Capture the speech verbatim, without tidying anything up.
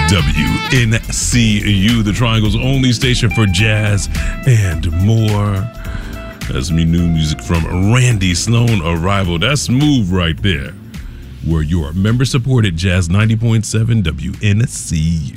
W N C U, the Triangle's only station for jazz and more. That's me new music from Randy Sloan, Arrival. That's smooth right there. We're your member-supported Jazz ninety point seven W N C U.